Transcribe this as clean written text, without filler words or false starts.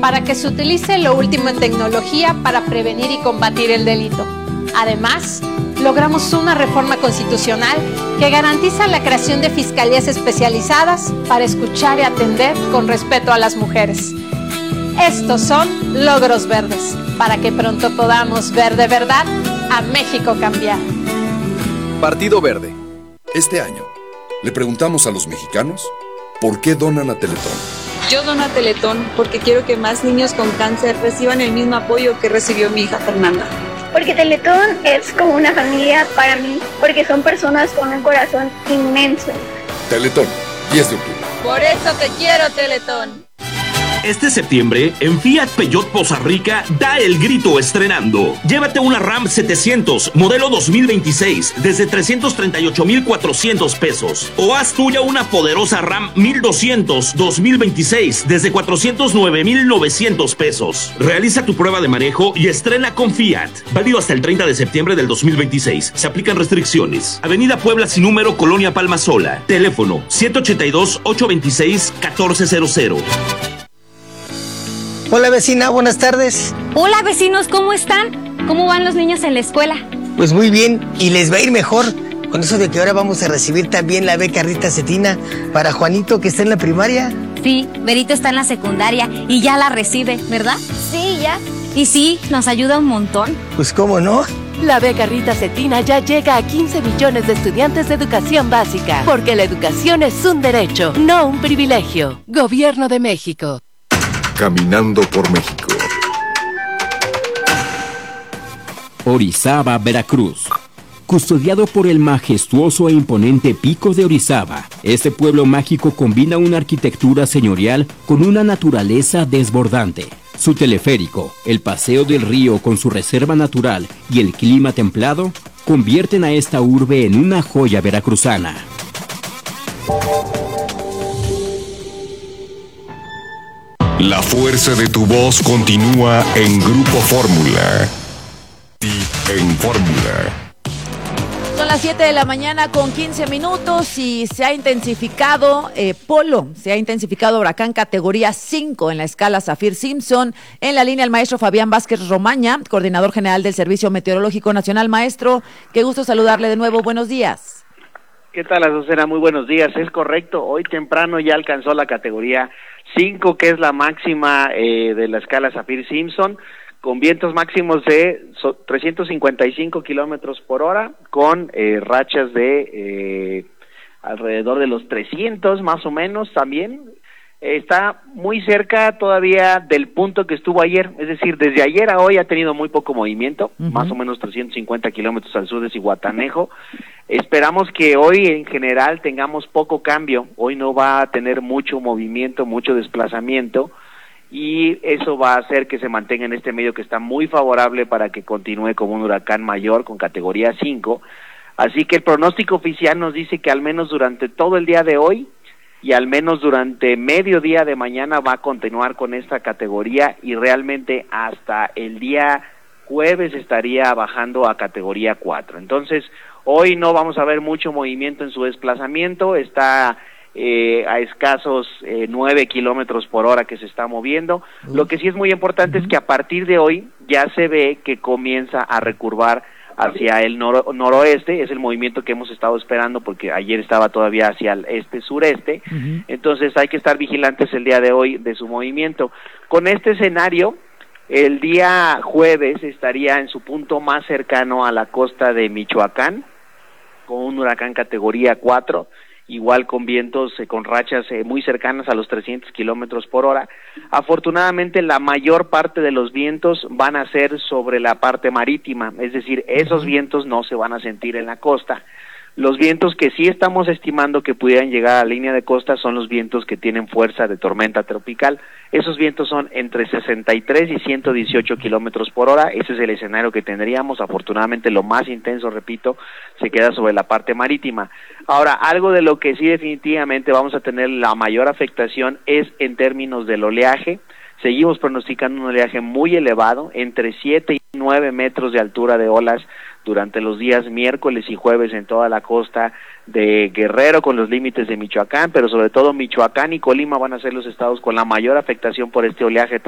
para que se utilice lo último en tecnología para prevenir y combatir el delito. Además, logramos una reforma constitucional que garantiza la creación de fiscalías especializadas para escuchar y atender con respeto a las mujeres. Estos son logros verdes, para que pronto podamos ver de verdad a México cambiar. Partido Verde. Este año, le preguntamos a los mexicanos por qué donan a Teletón. Yo dono a Teletón porque quiero que más niños con cáncer reciban el mismo apoyo que recibió mi hija Fernanda. Porque Teletón es como una familia para mí, porque son personas con un corazón inmenso. Teletón, 10 de octubre. Por eso te quiero, Teletón. Este septiembre, en Fiat Peugeot Poza Rica, da el grito estrenando. Llévate una Ram 700, modelo 2026, desde 338,400 pesos. O haz tuya una poderosa Ram 1200, 2026, desde 409,900 pesos. Realiza tu prueba de manejo y estrena con Fiat. Válido hasta el 30 de septiembre del 2026. Se aplican restricciones. Avenida Puebla sin número, Colonia Palma Sola. Teléfono 782-826-1400. Hola vecina, buenas tardes. Hola vecinos, ¿cómo están? ¿Cómo van los niños en la escuela? Pues muy bien, y les va a ir mejor con eso de que ahora vamos a recibir también la beca Rita Cetina para Juanito, que está en la primaria. Sí, Berito está en la secundaria y ya la recibe, ¿verdad? Sí, ya. Y sí, nos ayuda un montón. Pues cómo no. La beca Rita Cetina ya llega a 15 millones de estudiantes de educación básica, porque la educación es un derecho, no un privilegio. Gobierno de México. Caminando por México. Orizaba, Veracruz. Custodiado por el majestuoso e imponente Pico de Orizaba, este pueblo mágico combina una arquitectura señorial con una naturaleza desbordante. Su teleférico, el paseo del río con su reserva natural y el clima templado convierten a esta urbe en una joya veracruzana. La fuerza de tu voz continúa en Grupo Fórmula. Y en Fórmula. Son las 7 de la mañana con 15 minutos y se ha intensificado se ha intensificado huracán categoría 5 en la escala Saffir-Simpson. En la línea el maestro Fabián Vázquez Romaña, coordinador general del Servicio Meteorológico Nacional. Maestro, qué gusto saludarle de nuevo. Buenos días. ¿Qué tal, Azucena? Muy buenos días. Es correcto, hoy temprano ya alcanzó la categoría 5, que es la máxima de la escala Saffir-Simpson, con vientos máximos de 355 kilómetros por hora, con rachas de alrededor de los 300 más o menos también. Está muy cerca todavía del punto que estuvo ayer, es decir, desde ayer a hoy ha tenido muy poco movimiento, más o menos 350 kilómetros al sur de Zihuatanejo. Esperamos que hoy en general tengamos poco cambio, hoy no va a tener mucho movimiento, mucho desplazamiento, y eso va a hacer que se mantenga en este medio que está muy favorable para que continúe como un huracán mayor con categoría 5. Así que el pronóstico oficial nos dice que al menos durante todo el día de hoy y al menos durante mediodía de mañana va a continuar con esta categoría y realmente hasta el día jueves estaría bajando a categoría 4. Entonces, hoy no vamos a ver mucho movimiento en su desplazamiento, está a escasos 9 kilómetros por hora que se está moviendo. Lo que sí es muy importante es que a partir de hoy ya se ve que comienza a recurvar hacia el noroeste, es el movimiento que hemos estado esperando porque ayer estaba todavía hacia el este-sureste, entonces hay que estar vigilantes el día de hoy de su movimiento. Con este escenario, el día jueves estaría en su punto más cercano a la costa de Michoacán, con un huracán categoría 4, igual con vientos, con rachas muy cercanas a los 300 kilómetros por hora. Afortunadamente, la mayor parte de los vientos van a ser sobre la parte marítima, es decir, esos vientos no se van a sentir en la costa. Los vientos que sí estamos estimando que pudieran llegar a la línea de costa son los vientos que tienen fuerza de tormenta tropical. Esos vientos son entre 63 y 118 kilómetros por hora. Ese es el escenario que tendríamos. Afortunadamente, lo más intenso, repito, se queda sobre la parte marítima. Ahora, algo de lo que sí definitivamente vamos a tener la mayor afectación es en términos del oleaje. Seguimos pronosticando un oleaje muy elevado, entre 7 y 9 metros de altura de olas durante los días miércoles y jueves en toda la costa de Guerrero con los límites de Michoacán, pero sobre todo Michoacán y Colima van a ser los estados con la mayor afectación por este oleaje